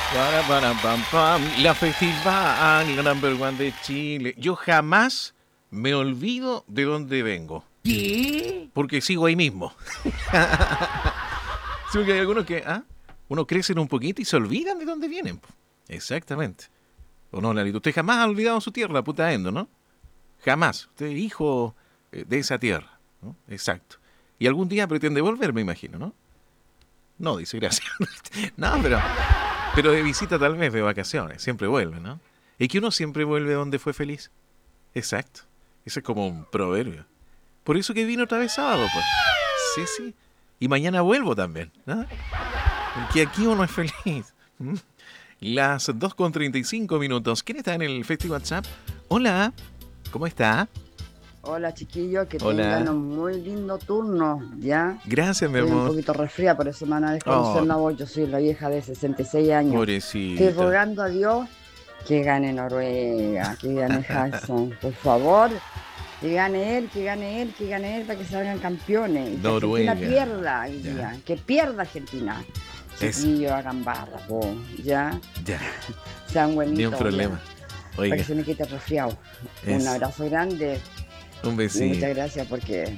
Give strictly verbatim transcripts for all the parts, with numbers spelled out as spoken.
Para, para, pam, pam. La festival, la number one de Chile. Yo jamás me olvido de dónde vengo. ¿Qué? Porque sigo ahí mismo. Sí, porque hay algunos que, ¿ah? Uno crecen un poquito y se olvidan de dónde vienen. Exactamente. ¿O no, Lalito? Usted jamás ha olvidado su tierra, puta endo, ¿no? Jamás. Usted es hijo eh, de esa tierra, ¿no? Exacto. Y algún día pretende volver, me imagino, ¿no? No, dice gracias. No, pero, pero de visita tal vez, de vacaciones. Siempre vuelve, ¿no? Y que uno siempre vuelve donde fue feliz. Exacto. Ese es como un proverbio. Por eso que vino otra vez sábado, pues. Sí, sí. Y mañana vuelvo también, ¿no? Porque aquí uno es feliz. ¿Mm? Las dos con treinta y cinco minutos. ¿Quién está en el Festival WhatsApp? Hola, ¿cómo está? Hola chiquillos, que Hola. tengan un muy lindo turno, ¿ya? Gracias, mi Estoy un amor. poquito resfriada, por eso me van a desconocer Oh. la voz. Yo soy la vieja de sesenta y seis años. Estoy Pobrecita. rogando a Dios que gane Noruega, que gane Jackson, por favor. Que gane él, que gane él, que gane él para que salgan campeones. Y que Noruega. Argentina pierda hoy Ya. día. Que pierda Argentina. Es- Chiquillos, hagan barra, po, ¿ya? Ya, Sean buenitos. ni un problema. ya, Para Oiga, que se me quite el resfriado. Es- Un abrazo grande. un Y besito. muchas gracias porque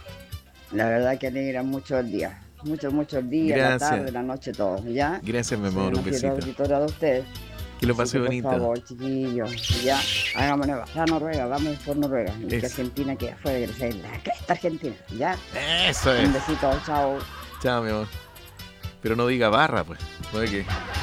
la verdad que alegra mucho el día. Mucho, mucho el día, Gracias. la tarde, la noche, todo, ¿ya? Gracias, mi Soy amor, una un fiel besito. auditora de ustedes. Que lo Así pase que, bonito. Por favor, chiquillos, ya, hagámonos bajar Noruega, vamos por Noruega. Y que Eso. Argentina quede afuera, que sea la cresta Argentina, ¿ya? Eso Un es. besito, chao. Chao, mi amor. Pero no diga barra, pues. No es que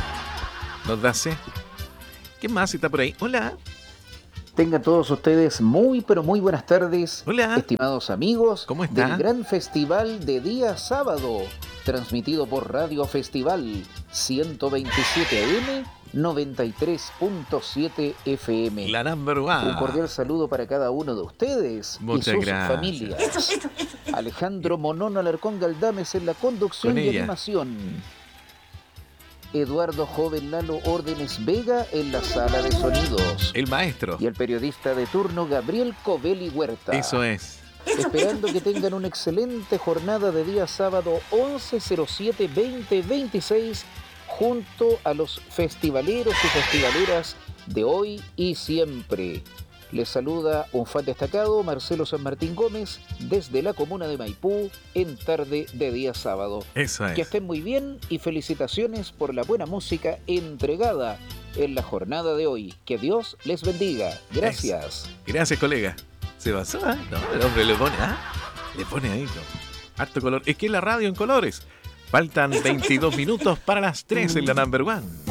nos da sed. ¿Qué más está por ahí? Hola. Tengan todos ustedes muy pero muy buenas tardes, Hola. estimados amigos ¿Cómo está? del gran festival de día sábado, transmitido por Radio Festival ciento veintisiete A M, noventa y tres punto siete F M. La number one. Un cordial saludo para cada uno de ustedes Muchas y sus gracias. familias. Alejandro Monono Alarcón Galdames en la conducción Con y ella. animación. Eduardo Joven Lalo Órdenes Vega en la sala de sonidos. El maestro. Y el periodista de turno Gabriel Covelli Huerta. Eso es. Esperando que tengan una excelente jornada de día sábado once cero siete veinte veintiséis junto a los festivaleros y festivaleras de hoy y siempre. Les saluda un fan destacado, Marcelo San Martín Gómez, desde la comuna de Maipú, en tarde de día sábado. Eso Que es. estén muy bien y felicitaciones por la buena música entregada en la jornada de hoy. Que Dios les bendiga. Gracias. Gracias, colega. Se basó, ¿eh? No, el hombre le pone, ¿ah? Le pone ahí, ¿no? Harto color. Es que es la radio en colores. Faltan veintidós minutos para las tres en la number one.